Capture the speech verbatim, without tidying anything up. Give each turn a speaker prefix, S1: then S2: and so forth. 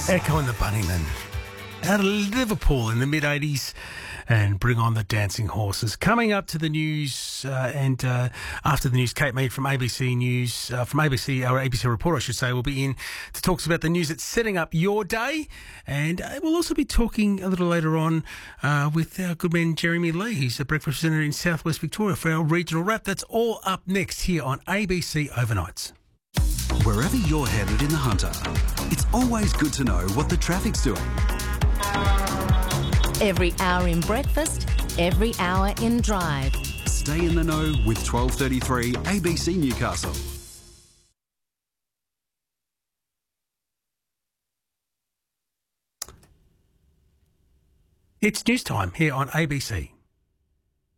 S1: Echo and the Bunnymen out of Liverpool in the mid eighties, and Bring On the Dancing Horses. Coming up to the news, uh, and uh, after the news, Kate Mead from A B C News, uh, from A B C, our A B C reporter, I should say, will be in to talk about the news that's setting up your day. And uh, we'll also be talking a little later on uh, with our good man Jeremy Lee, who's a breakfast presenter in Southwest Victoria, for our regional wrap. That's all up next here on A B C Overnights.
S2: Wherever you're headed in the Hunter, it's always good to know what the traffic's doing.
S3: Every hour in breakfast, every hour in drive.
S2: Stay in the know with twelve thirty-three A B C Newcastle.
S1: It's news time here on A B C.